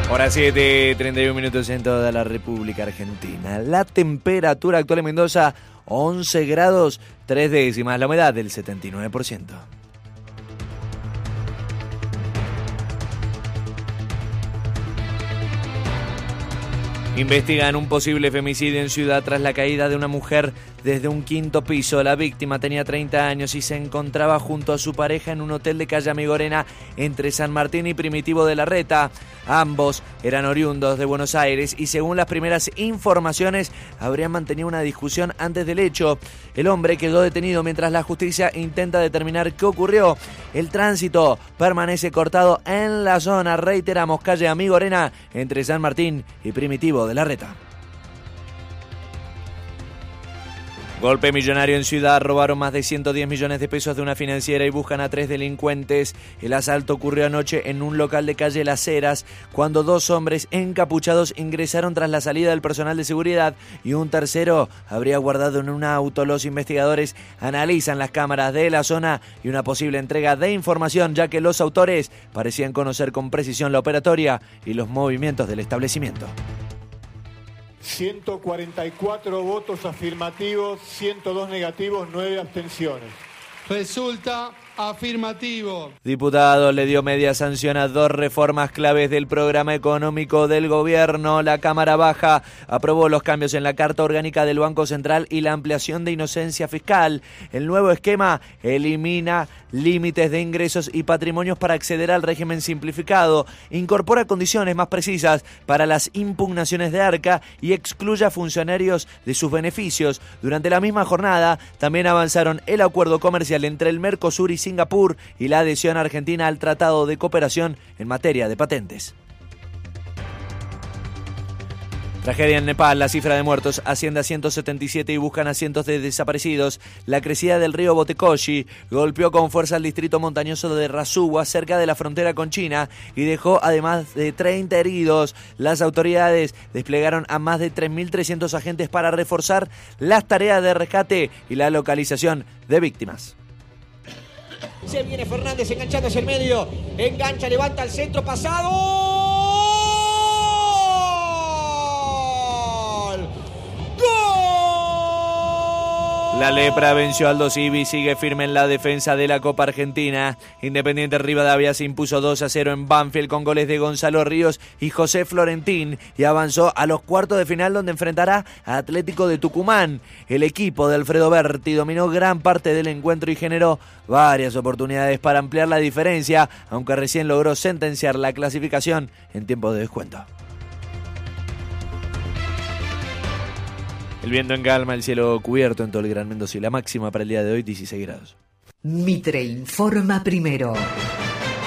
Hora 7, 31 minutos en toda la República Argentina. La temperatura actual en Mendoza, 11 grados, 3 décimas. La humedad del 79%. Investigan un posible femicidio en Ciudad tras la caída de una mujer desde un quinto piso. La víctima tenía 30 años y se encontraba junto a su pareja en un hotel de calle Amigorena entre San Martín y Primitivo de la Reta. Ambos eran oriundos de Buenos Aires y según las primeras informaciones habrían mantenido una discusión antes del hecho. El hombre quedó detenido mientras la justicia intenta determinar qué ocurrió. El tránsito permanece cortado en la zona, reiteramos, calle Amigorena entre San Martín y Primitivo de la Reta. Golpe millonario en Ciudad, robaron más de 110 millones de pesos de una financiera y buscan a 3 delincuentes. El asalto ocurrió anoche en un local de calle Las Heras, cuando 2 hombres encapuchados ingresaron tras la salida del personal de seguridad y un tercero habría guardado en un auto. Los investigadores analizan las cámaras de la zona y una posible entrega de información, ya que los autores parecían conocer con precisión la operatoria y los movimientos del establecimiento. 144 votos afirmativos, 102 negativos, 9 abstenciones. Resulta afirmativo. Diputado le dio media sanción a 2 reformas claves del programa económico del gobierno. La Cámara Baja aprobó los cambios en la Carta Orgánica del Banco Central y la ampliación de inocencia fiscal. El nuevo esquema elimina límites de ingresos y patrimonios para acceder al régimen simplificado, incorpora condiciones más precisas para las impugnaciones de ARCA y excluye a funcionarios de sus beneficios. Durante la misma jornada también avanzaron el acuerdo comercial entre el Mercosur y Singapur y la adhesión argentina al Tratado de Cooperación en materia de patentes. Tragedia en Nepal, la cifra de muertos asciende a 177 y buscan a cientos de desaparecidos. La crecida del río Botekoshi golpeó con fuerza al distrito montañoso de Rasuwa, cerca de la frontera con China, y dejó además de 30 heridos. Las autoridades desplegaron a más de 3.300 agentes para reforzar las tareas de rescate y la localización de víctimas. Se viene Fernández enganchando hacia el medio, engancha, levanta al centro, pasado. La Lepra venció a Aldo Civi y sigue firme en la defensa de la Copa Argentina. Independiente Rivadavia se impuso 2-0 en Banfield con goles de Gonzalo Ríos y José Florentín y avanzó a los cuartos de final, donde enfrentará a Atlético de Tucumán. El equipo de Alfredo Berti dominó gran parte del encuentro y generó varias oportunidades para ampliar la diferencia, aunque recién logró sentenciar la clasificación en tiempo de descuento. El viento en calma, el cielo cubierto en todo el Gran Mendoza y la máxima para el día de hoy 16 grados. Mitre informa primero.